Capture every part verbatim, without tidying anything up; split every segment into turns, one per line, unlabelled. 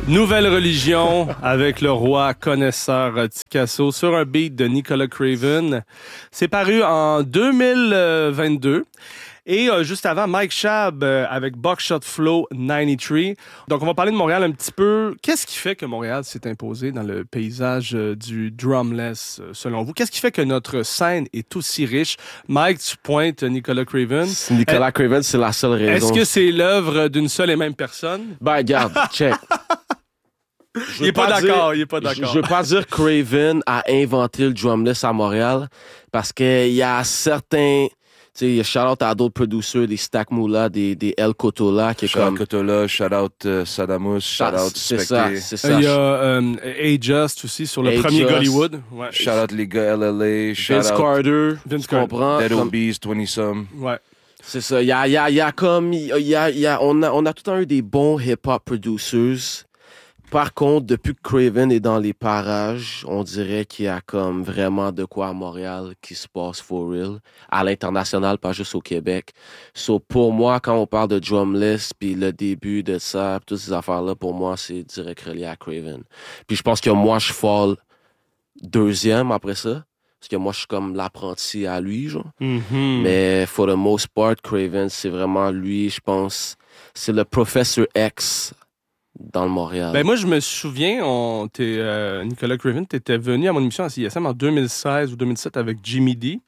Nouvelle religion avec le roi connaisseur Ticasso sur un beat de Nicolas Craven. C'est paru en deux mille vingt-deux. Et euh, juste avant, Mike Schaab euh, avec Buckshot Flow quatre-vingt-treize. Donc, on va parler de Montréal un petit peu. Qu'est-ce qui fait que Montréal s'est imposé dans le paysage euh, du drumless, euh, selon vous? Qu'est-ce qui fait que notre scène est aussi riche? Mike, tu pointes Nicolas Craven.
Nicolas euh, Craven, c'est la seule raison.
Est-ce que c'est l'œuvre d'une seule et même personne?
Ben, regarde, check.
Il est pas, pas d'accord, dire, il est pas d'accord.
Je, je veux pas dire Craven a inventé le drumless à Montréal parce qu'il y a certains... Tu sais, shout-out à d'autres producers, des Stack Moula, des, des El Cotola, qui est
shout
comme...
Shout-out Cotola, shout-out uh, Sadamous, shout-out
C'est ça, c'est ça.
Il y a um, A-Just aussi, sur le A-Just. Premier Gollywood. Ouais.
Shout-out les gars L L A, shout-out...
Vince Carter,
Vince
tu comprends?
Dead Obies, vingt-some.
Ouais.
C'est ça, il y a, y a, y a comme... Y a, y a, on, a, on a tout le temps eu des bons hip-hop producers. Par contre, depuis que Craven est dans les parages, on dirait qu'il y a comme vraiment de quoi à Montréal qui se passe for real, à l'international, pas juste au Québec. So, pour moi, quand on parle de drumless, puis le début de ça, toutes ces affaires-là, pour moi, c'est direct relié à Craven. Puis je pense que moi, je fall deuxième après ça, parce que moi, je suis comme l'apprenti à lui, genre.
Mm-hmm.
Mais for the most part, Craven, c'est vraiment lui, je pense, c'est le Professor X dans le Montréal.
Ben moi, je me souviens, on, t'es, euh, Nicolas Craven, tu étais venu à mon émission à C I S M en deux mille seize ou deux mille dix-sept avec Jimmy D.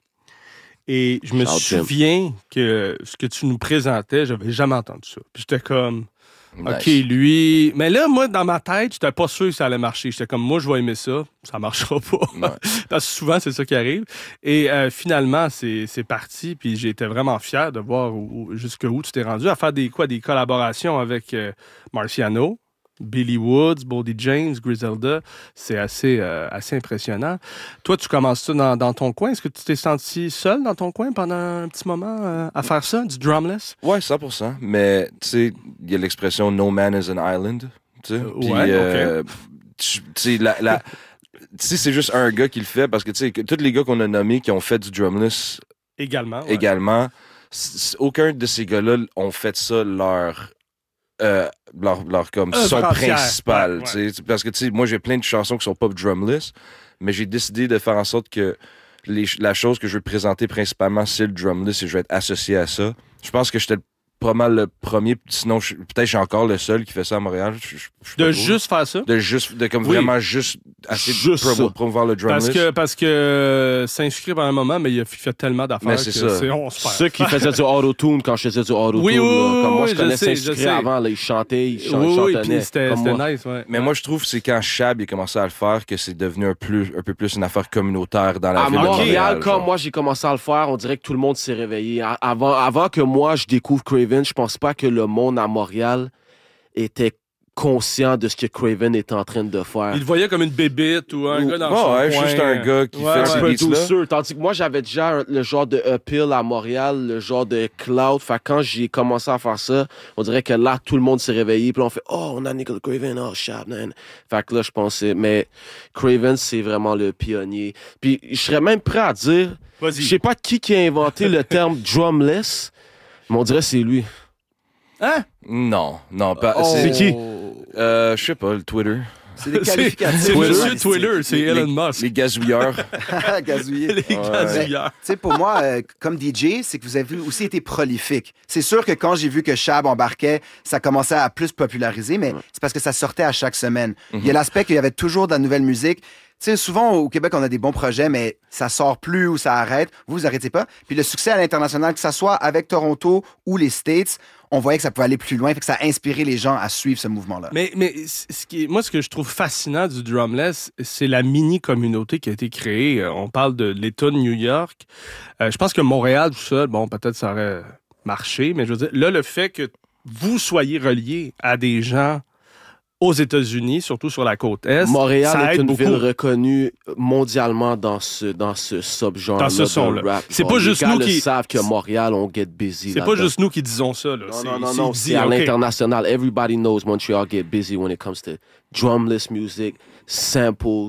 Et je me
Ciao,
souviens Jim. que ce que tu nous présentais, j'avais jamais entendu ça. Puis j'étais comme,
nice.
OK, lui... Mais là, moi, dans ma tête, j'étais pas sûr que ça allait marcher. J'étais comme, moi, je vais aimer ça. Ça marchera pas.
Ouais.
Parce que souvent, c'est ça qui arrive. Et euh, finalement, c'est, c'est parti. Puis j'ai été vraiment fier de voir où, jusqu'où tu t'es rendu à faire des, quoi, des collaborations avec euh, Marciano, Billy Woods, Boldy James, Griselda. C'est assez, euh, assez impressionnant. Toi, tu commences ça dans, dans ton coin. Est-ce que tu t'es senti seul dans ton coin pendant un petit moment euh, à faire ça, du drumless?
Ouais, cent pour cent. Mais, tu sais, il y a l'expression « No man is an island ». Tu sais,
Puis, ouais,
euh,
OK.
Tu sais, la... la tu sais, c'est juste un gars qui le fait parce que, tu sais, tous les gars qu'on a nommés qui ont fait du drumless
également, ouais.
également c- aucun de ces gars-là ont fait ça leur... Euh, leur, leur comme
euh,
son
principal,
principal,
ouais,
tu sais, parce que tu sais, moi j'ai plein de chansons qui sont pas drumless, mais j'ai décidé de faire en sorte que les, la chose que je veux présenter principalement c'est le drumless et je vais être associé à ça. Je pense que j'étais pas mal le premier, sinon je, peut-être je suis encore le seul qui fait ça à Montréal. Je, je, je
de juste faire ça?
De juste, de comme
oui.
vraiment juste assez
juste
de promo, promouvoir le drumless.
Parce que, parce que euh, s'inscrire pendant un moment, mais il a fait tellement d'affaires
mais
que
c'est, ça.
c'est on se perd.
Ceux qui faisaient du auto-tune quand je faisais du auto-tune,
oui, oui,
là, comme moi je
oui,
connais
je sais,
s'inscrire
je sais.
avant, là, ils chantaient, ils chan-
oui, oui,
chantonnaient.
puis c'était,
comme
c'était
moi.
nice, ouais.
Mais
ouais.
moi, je trouve que c'est quand Schaab a commencé à le faire que c'est devenu un, plus, un peu plus une affaire communautaire dans la
à
ville de
Montréal,
Montréal.
quand moi j'ai commencé à le faire, on dirait que tout le monde s'est réveillé. Avant, avant que moi je découvre Craven, je pense pas que le monde à Montréal était conscient de ce que Craven était en train de faire.
Il le voyait comme une bébite ou un
Ou,
gars dans
oh,
son
ouais,
coin.
juste un gars qui
ouais,
fait
ouais.
ses
un peu
beats-là.
douceur. Tandis que moi, j'avais déjà un- le genre de uphill à Montréal, le genre de cloud. Fait que quand j'ai commencé à faire ça, on dirait que là, tout le monde s'est réveillé. Puis là, on fait « Oh, on a Nicolas Craven, oh, Schaab, man. » Fait que là, je pensais... Mais Craven, c'est vraiment le pionnier. Puis je serais même prêt à dire...
Vas-y.
Je sais pas qui qui a inventé le terme « drumless », mais on dirait que c'est lui.
Hein?
Non, non, pas.
Oh.
C'est
qui?
Euh, je sais pas, le Twitter.
C'est des
C'est,
qualificatifs.
c'est
Twitter.
Monsieur Twitter, c'est
Les-
Elon
les-
Musk.
Les gazouilleurs.
Gazouiller.
Les
Tu
gazouilleurs.
sais, pour moi, euh, comme D J, c'est que vous avez aussi été prolifique. C'est sûr que quand j'ai vu que Schaab embarquait, ça commençait à plus populariser, mais c'est parce que ça sortait à chaque semaine. Il y a l'aspect qu'il y avait toujours de la nouvelle musique. Tu sais, souvent, au Québec, on a des bons projets, mais ça sort plus ou ça arrête. Vous, vous arrêtez pas. Puis le succès à l'international, que ça soit avec Toronto ou les States, on voyait que ça pouvait aller plus loin, fait que ça a inspiré les gens à suivre ce mouvement-là.
Mais, mais ce qui est, moi, ce que je trouve fascinant du drumless, c'est la mini-communauté qui a été créée. On parle de l'État de New York. Euh, je pense que Montréal, tout seul, bon, peut-être ça aurait marché, mais je veux dire, là, le fait que vous soyez reliés à des gens aux États-Unis, surtout sur la côte Est,
Montréal
ça
est
aide
une
beaucoup.
ville reconnue mondialement dans ce, dans ce subgenre-là
Dans ce son-là.
de rap.
C'est
Genre,
pas
les
juste
gars
nous
le
qui-
savent que Montréal, on get busy.
C'est
là-dedans.
pas juste nous qui disons ça. Là.
Non,
c'est,
non, non,
c'est
non,
dit,
c'est à
OK.
l'international. Everybody knows Montreal get busy when it comes to drumless music, samples,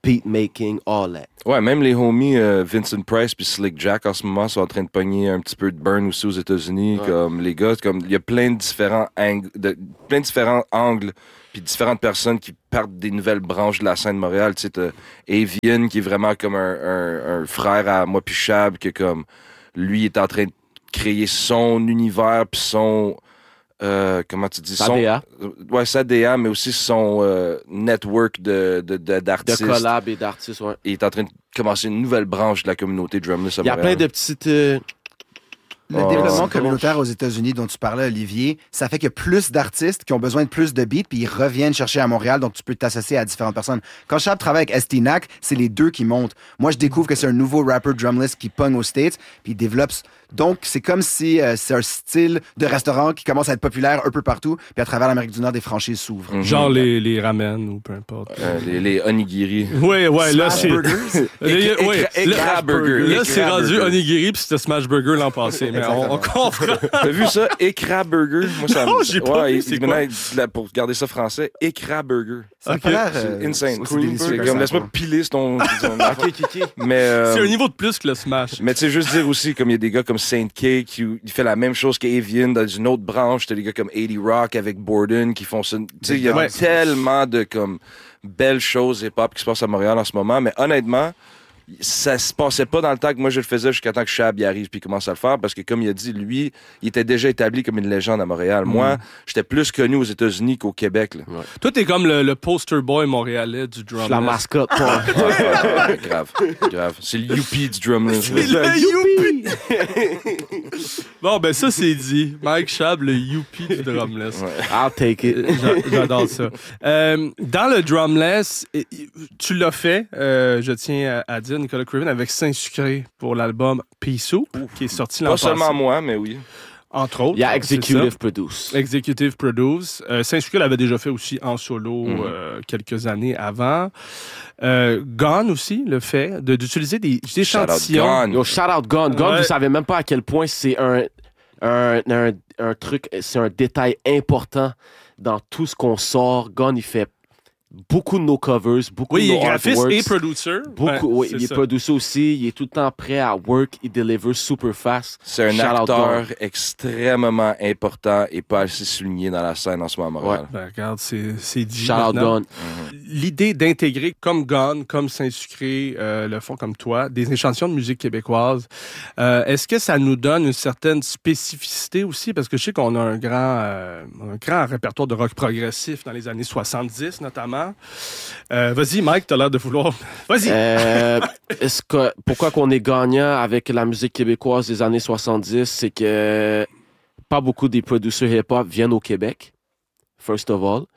beat making, all that.
Ouais, même les homies euh, Vincent Price puis Slick Jack en ce moment sont en train de pogner un petit peu de burn aussi aux États-Unis.
Ouais.
Comme les gars, comme il y a plein de différents angles, de, plein de différents angles, puis différentes personnes qui partent des nouvelles branches de la scène de Montréal. Tu sais, t'as Avian qui est vraiment comme un, un, un frère à moi puis Chab, que comme lui est en train de créer son univers puis son Euh, comment tu dis?
Sa
son,
D A.
Ouais, sa D A, mais aussi son euh, network de, de, de,
De
d'artistes.
collab et d'artistes, ouais.
Il est en train de commencer une nouvelle branche de la communauté drumless à
Il y a
Montréal.
plein de petites... euh,
Le
Oh,
développement
c'est
communautaire aux États-Unis dont tu parlais, Olivier, ça fait qu'il y a plus d'artistes qui ont besoin de plus de beats, puis ils reviennent chercher à Montréal, donc tu peux t'associer à différentes personnes. Quand Chab travaille avec S T N A C, c'est les deux qui montent. Moi, je découvre que c'est un nouveau rapper drumless qui pogne aux States, puis il développe. Donc, c'est comme si euh, c'est un style de restaurant qui commence à être populaire un peu partout, puis à travers l'Amérique du Nord, des franchises s'ouvrent.
Mhm.
Genre les, les ramen ou peu importe.
Euh, les, les onigiri.
Ouais, ouais, là,
Smash
c'est.
Burgers.
Ouais,
Écra-
ouais,
écra-
là-
écra burger.
Là, c'est
Écra
rendu
burger.
Onigiri puis c'était Smash Burger l'an passé. Mais on, on comprend.
T'as vu ça? Écra burger? Moi, ça me-
Non, j'ai pas
ouais,
vu,
il-
c'est
il
quoi?
venait là, pour garder ça français. Écra burger.
Ça a
Ok.
pas l'air,
C'est
euh,
insane.
aussi
Cream
délicieux
burger.
que
Comme,
ça.
laisse-moi piler ton. ton
Ok, ok, ok.
mais. euh,
C'est un niveau de plus que le Smash.
Mais tu sais, juste dire aussi, comme il y a des gars comme Saint K qui il fait la même chose qu'Avian dans une autre branche. T'as des gars comme eighty Rock avec Borden qui font ça. Tu sais, il y a
Ouais.
tellement de comme belles choses hip-hop qui se passent à Montréal en ce moment. Mais honnêtement, ça se passait pas dans le temps que moi je le faisais jusqu'à temps que Chab y arrive puis commence à le faire parce que comme il a dit, lui, il était déjà établi comme une légende à Montréal. Moi, j'étais plus connu aux États-Unis qu'au Québec. Là.
Toi, t'es comme le, le poster boy montréalais du drum.
La mascotte, toi.
Ouais, ouais, ouais, grave, grave. C'est le Youpi du drumless.
C'est le Youpi! Bon, ben ça, c'est dit. Mike Chab, le Youpi du drumless.
Ouais.
I'll take it.
J'a- J'adore ça. Euh, dans le drumless, eh, tu l'as fait, euh, je tiens à, à dire, Nicolas Craven, avec Saint-Sucré pour l'album Pea Soup, qui est sorti l'an
Pas
passé.
seulement moi, mais oui.
Entre autres.
Il y a
c'est
Executive
ça.
Produce.
Executive Produce. Euh, Saint-Sucré l'avait déjà fait aussi en solo
Mhm.
euh, quelques années avant. Euh, Gone aussi le fait de- d'utiliser des, des
Shout out
échantillons.
Gone.
Yo, shout out Gone. Gone,
Ouais.
vous savez même pas à quel point c'est un, un, un, un truc, c'est un détail important dans tout ce qu'on sort. Gone, il fait beaucoup de nos covers, beaucoup
Oui, il
de
est
nos
graphiste
artworks.
et producer.
Beaucoup,
Ouais,
oui,
c'est
il est
ça.
producer aussi. Il est tout le temps prêt à work. Il deliver super fast.
C'est un
Shout out
acteur
Gone.
extrêmement important et pas assez souligné dans la scène en ce moment à Montréal.
Ben, regarde, c'est c'est dit.
Shout out
maintenant.
Gone.
L'idée d'intégrer comme Gone, comme Saint-Sucré, euh, le font comme toi, des échantillons de musique québécoise, euh, est-ce que ça nous donne une certaine spécificité aussi? Parce que je sais qu'on a un grand, euh, un grand répertoire de rock progressif dans les années soixante-dix notamment. Euh, vas-y, Mike, t'as l'air de vouloir... Vas-y!
Euh, est-ce que, pourquoi qu'on est gagnant avec la musique québécoise des années soixante-dix, c'est que pas beaucoup des producteurs hip-hop viennent au Québec, first of all.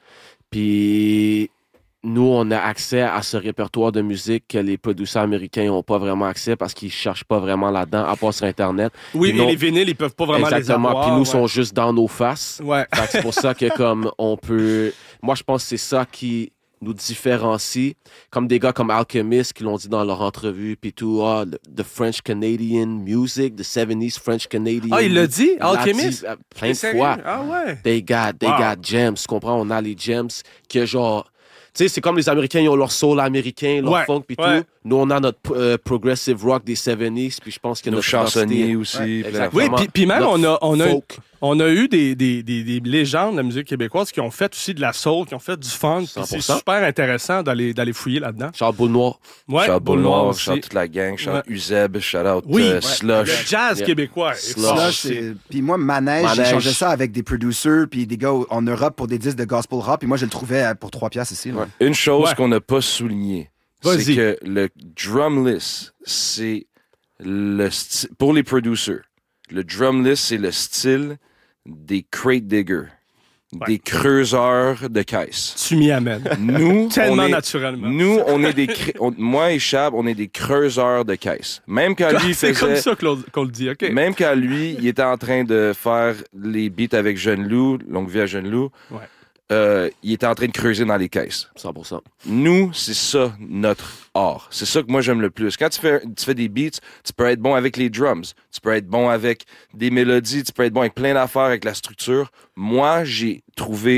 Puis nous, on a accès à ce répertoire de musique que les producteurs américains n'ont pas vraiment accès parce qu'ils cherchent pas vraiment là-dedans, à part sur Internet.
oui,
puis
et
non-
les vinyles, ils peuvent pas vraiment
Exactement.
les avoir.
Puis nous,
ouais.
sont juste dans nos faces.
Ouais.
Fait que c'est pour ça que comme on peut... Moi, je pense que c'est ça qui nous différencie. Comme des gars comme Alchemist qui l'ont dit dans leur entrevue, puis tout, ah, le- the French Canadian music, the seventies French Canadian.
Ah, il l'a dit,
Il l'a
Alchemist?
dit, euh, Plein de
Sérieux?
fois.
Ah ouais.
They got, they
Wow.
got gems, tu comprends? On a les gems que genre... Tu sais, c'est comme les Américains, ils ont leur soul américain, leur
Ouais,
funk, puis
ouais.
tout. Nous, on a notre euh, progressive rock des soixante-dix, puis je pense que
Nos
notre
chansonniers
identité-
aussi.
Ouais,
plein
exactement.
Oui, puis, puis même, on a, on, a,
Folk.
on a eu des, des, des, des légendes de la musique québécoise qui ont fait aussi de la soul, qui ont fait du funk. puis
cent pour
C'est
cent.
super intéressant d'aller, d'aller fouiller là-dedans.
Charles Boule Noir.
Ouais,
Shout out
Boule
Boule
Noire
Noir,
aussi.
shout out toute la gang, shout out
Ouais.
Uzeb, shout out
Oui,
euh,
ouais.
Slush.
Le jazz
Yeah.
québécois. est
Slush.
fort.
Slush, c'est- Puis moi, Manège, j'ai
Manège.
changé ça avec des producers puis des gars en Europe pour des disques de gospel rap. Puis moi, je le trouvais euh, pour trois piastres ici. là.
Ouais.
Une chose
Ouais.
qu'on n'a pas soulignée,
Vas-y.
c'est que le drumless, c'est le sti- pour les producers, le drumless, c'est le style des crate diggers,
Ouais.
des creuseurs de caisses.
Tu m'y amènes.
Nous,
Tellement
on est,
naturellement.
nous, on est des, cre- on- moi et Chab, on est des creuseurs de caisses. Même quand lui
C'est comme
faisait,
ça qu'on le- qu'on le dit, OK.
même quand lui, il était en train de faire les beats avec Jeune Loup, Longue Vie à Jeune Loup,
Ouais.
euh, il était en train de creuser dans les caisses.
cent pour cent.
Nous, c'est ça notre art. C'est ça que moi j'aime le plus. Quand tu fais, tu fais des beats, tu peux être bon avec les drums, tu peux être bon avec des mélodies, tu peux être bon avec plein d'affaires, avec la structure. Moi, j'ai trouvé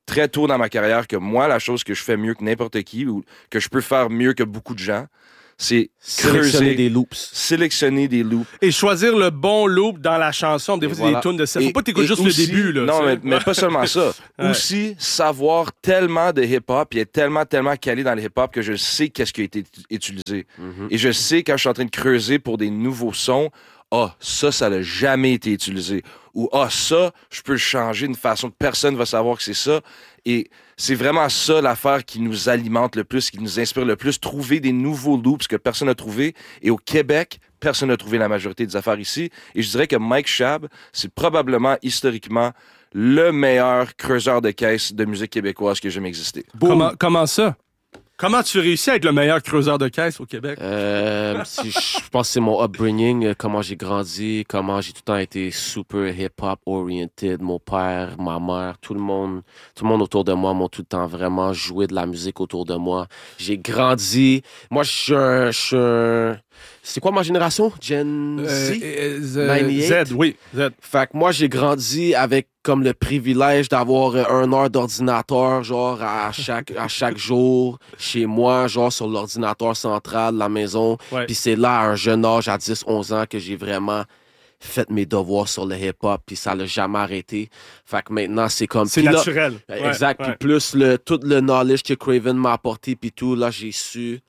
très tôt dans ma carrière que moi, la chose que je fais mieux que n'importe qui ou que je peux faire mieux que beaucoup de gens, c'est
Sélectionner
creuser,
des loops.
sélectionner des loops.
Et choisir le bon loop dans la chanson. Des
Et
fois, c'est
voilà.
des tunes de ça. Faut
Et-
pas t'écouter
et
juste
aussi-
le début, là.
Non,
tu
mais,
sais.
mais pas seulement ça.
Ouais.
Aussi, savoir tellement de hip-hop, et être tellement, tellement calé dans le hip-hop que je sais qu'est-ce qui a été utilisé.
Mhm.
Et je sais quand je suis en train de creuser pour des nouveaux sons, ah, ça, ça n'a jamais été utilisé. Ou ah, ça, je peux le changer d'une façon que personne ne va savoir que c'est ça. Et c'est vraiment ça l'affaire qui nous alimente le plus, qui nous inspire le plus. Trouver des nouveaux loops que personne n'a trouvé. Et au Québec, personne n'a trouvé la majorité des affaires ici. Et je dirais que Mike Shab, c'est probablement, historiquement, le meilleur creuseur de caisse de musique québécoise qui a jamais existé.
Comment, comment ça? Comment tu réussis à être le meilleur creuseur de caisse au Québec?
Euh, si je je pense que c'est mon upbringing, euh, comment j'ai grandi, comment j'ai tout le temps été super hip-hop oriented. Mon père, ma mère, tout le monde, tout le monde autour de moi m'ont tout le temps vraiment joué de la musique autour de moi. J'ai grandi. Moi, je suis un, je suis un- c'est quoi ma génération? Gen Z?
Euh, euh, Z,
quatre-vingt-dix-huit?
Z, oui. Z.
Fait que moi, j'ai grandi avec comme le privilège d'avoir euh, un heure d'ordinateur, genre, à chaque, à chaque jour, chez moi, genre, sur l'ordinateur central de la maison.
Ouais.
Puis c'est là, à un jeune âge, à dix onze ans, que j'ai vraiment fait mes devoirs sur le hip-hop, puis ça l'a jamais arrêté. Fait que maintenant, c'est comme...
C'est
Puis là-
naturel.
Exact.
Ouais,
Puis
ouais.
plus le, tout le knowledge que Craven m'a apporté, puis tout, là, j'ai su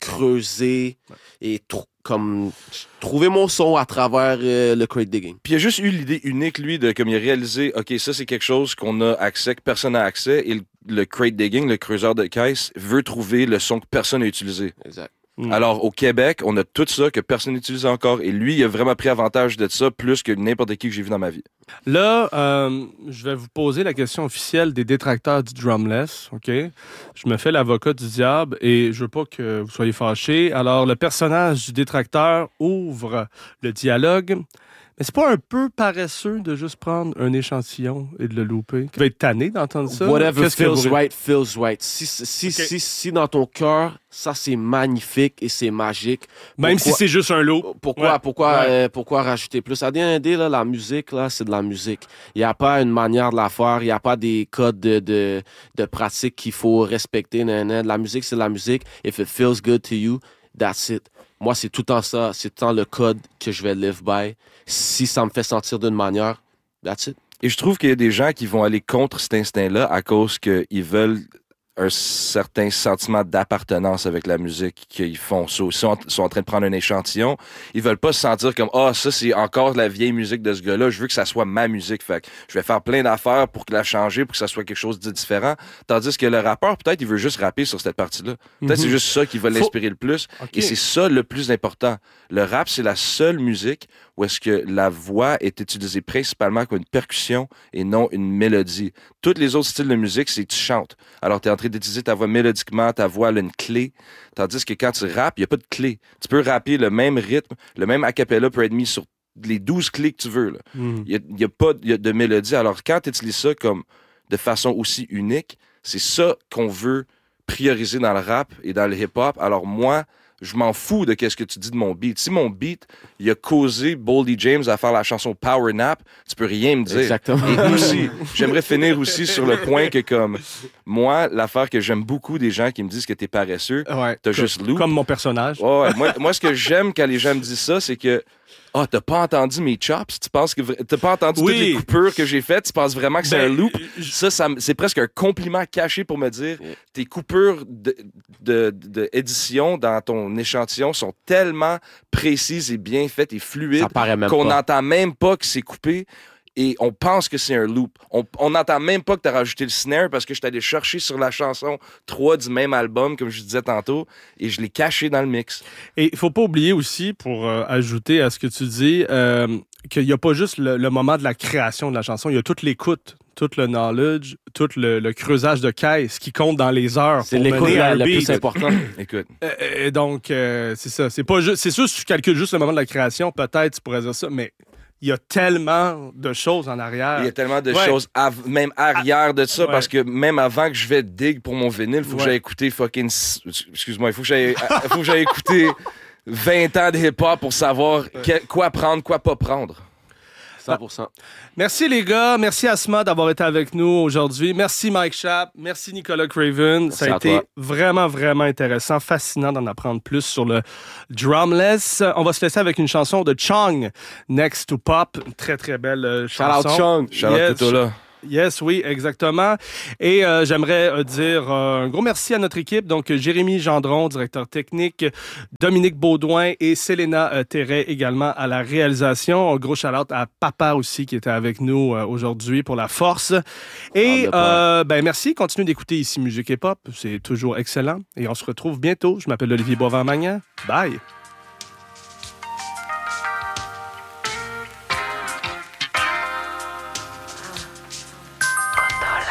creuser et tr- comme trouver mon son à travers euh, le crate digging.
Puis il a juste eu l'idée unique, lui, de comme il a réalisé, OK, ça, c'est quelque chose qu'on a accès, que personne n'a accès, et le, le crate digging, le creuseur de caisse, veut trouver le son que personne n'a utilisé.
Exact.
Mm.
Alors, au Québec, on a tout ça que personne n'utilise encore, et lui, il a vraiment pris avantage de ça plus que n'importe qui que j'ai vu dans ma vie.
Là, euh, je vais vous poser la question officielle des détracteurs du drumless, OK? Je me fais l'avocat du diable et je veux pas que vous soyez fâchés. Alors, le personnage du détracteur ouvre le dialogue. Mais c'est pas un peu paresseux de juste prendre un échantillon et de le louper? Tu vas être tanné d'entendre ça?
Whatever
Qu'est-ce que
feels
vous-
right, feels right. Si, si,
Ok.
si, si dans ton cœur, ça c'est magnifique et c'est magique.
Même
Pourquoi-
si c'est juste un loop.
Pourquoi,
Ouais.
pourquoi,
Ouais.
euh, pourquoi rajouter plus? À D un D, là, la musique, là, c'est de la musique. Il n'y a pas une manière de la faire. Il n'y a pas des codes de, de, de pratique qu'il faut respecter. Nan, nan. La musique, c'est de la musique. If it feels good to you, that's it. Moi, c'est tout le temps ça. C'est tout le temps le code que je vais live by. Si ça me fait sentir d'une manière, that's it.
Et je trouve qu'il y a des gens qui vont aller contre cet instinct-là à cause qu'ils veulent un certain sentiment d'appartenance avec la musique qu'ils font. So, ils sont, sont en train de prendre un échantillon. Ils veulent pas se sentir comme « Ah, ça, c'est encore la vieille musique de ce gars-là. Je veux que ça soit ma musique. » Fait que je vais faire plein d'affaires pour la changer, pour que ça soit quelque chose de différent. Tandis que le rappeur, peut-être, il veut juste rapper sur cette partie-là. Peut-être
Mhm.
c'est juste ça qui va
Faut-
l'inspirer le plus.
OK.
Et c'est ça le plus important. Le rap, c'est la seule musique où est-ce que la voix est utilisée principalement comme une percussion et non une mélodie. Tous les autres styles de musique, c'est tu chantes. Alors, tu es en train d'utiliser ta voix mélodiquement, ta voix elle a une clé. Tandis que quand tu rappes, il n'y a pas de clé. Tu peux rapper le même rythme, le même a cappella peut être mis sur les douze clés que tu veux. là.
Mhm.
Il n'y a, a pas de, y a de mélodie. Alors, quand tu utilises ça comme de façon aussi unique, c'est ça qu'on veut prioriser dans le rap et dans le hip-hop. Alors, moi, je m'en fous de qu'est-ce que tu dis de mon beat. Si mon beat, il a causé Boldy James à faire la chanson Power Nap, tu peux rien me dire.
Exactement.
Et aussi, j'aimerais finir aussi sur le point que, comme, moi, l'affaire que j'aime beaucoup des gens qui me disent que t'es paresseux,
Ouais.
t'as
Comme-
juste loop.
Comme mon personnage.
Ouais, ouais. Moi, moi, ce que j'aime quand les gens me disent ça, c'est que ah, t'as pas entendu mes chops, tu penses que vra- t'as pas entendu
Oui.
toutes les coupures que j'ai faites, tu penses vraiment que c'est
Ben,
un loop.
je-
Ça, ça m- c'est presque un compliment caché pour me dire tes coupures de, de, de édition dans ton échantillon sont tellement précises et bien faites et fluides
Ça paraît même
qu'on
pas.
n'entend même pas que c'est coupé. Et on pense que c'est un loop. On n'entend même pas que tu as rajouté le snare parce que je suis allé chercher sur la chanson trois du même album, comme je disais tantôt, et je l'ai caché dans le mix.
Et il faut pas oublier aussi, pour euh, ajouter à ce que tu dis, euh, qu'il n'y a pas juste le, le moment de la création de la chanson, il y a toute l'écoute, tout le knowledge, tout le, le creusage de caisse qui compte dans les heures
C'est
pour
l'écoute
mener à
la-
un
le
beat.
plus important.
Écoute.
Euh, Et donc, euh, c'est ça. C'est pas juste. C'est sûr, si tu calcules juste le moment de la création, peut-être tu pourrais dire ça, mais il y a tellement de choses en arrière.
Il y a tellement de
Ouais.
choses, av- même arrière de ça,
Ouais.
parce que même avant que je vais dig pour mon vinyle, il faut que
Ouais.
j'aille écouter fucking... s- Excuse-moi, il faut que j'aille faut que j'aille écouter vingt ans de hip-hop pour savoir que- quoi prendre, quoi pas prendre.
cent pour cent.
Merci les gars, merci Asma d'avoir été avec nous aujourd'hui. Merci Mike Schaap, merci Nicolas Craven.
Merci
Ça a
à
été
toi.
vraiment, vraiment intéressant, fascinant d'en apprendre plus sur le drumless. On va se laisser avec une chanson de Chung, Next to Pop. Très, très belle euh,
Shout out
chanson.
Chung.
Charlotte
Yes.
Totola.
Yes, oui, exactement. Et euh, j'aimerais euh, dire euh, un gros merci à notre équipe. Donc, Jérémy Gendron, directeur technique, Dominique Baudouin et Selena euh, Terret également à la réalisation. Un gros shout-out à Papa aussi qui était avec nous euh, aujourd'hui pour la force. Et euh, ben merci. Continuez d'écouter ici Musique Hip Hop. C'est toujours excellent. Et on se retrouve bientôt. Je m'appelle Olivier Boivin-Magnan. Bye!